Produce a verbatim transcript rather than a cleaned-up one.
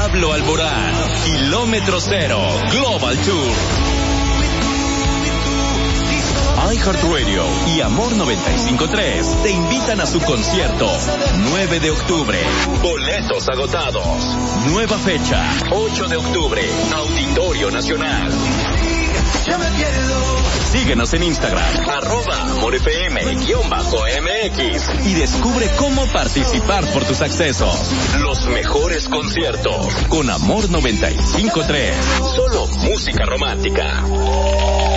Pablo Alborán, Kilómetro Cero, Global Tour. iHeartRadio y Amor noventa y cinco punto tres te invitan a su concierto nueve de octubre. Boletos agotados. Nueva fecha, ocho de octubre, Auditorio Nacional. Síguenos en Instagram, arroba AmorFM-MX y descubre cómo participar por tus accesos. Los mejores conciertos con Amor noventa y cinco punto tres. Solo música romántica.